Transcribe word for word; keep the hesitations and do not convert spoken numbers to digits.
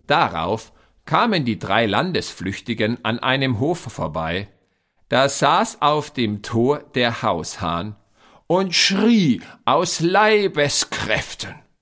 Darauf kamen die drei Landesflüchtigen an einem Hof vorbei. Da saß auf dem Tor der Haushahn und schrie aus Leibeskräften: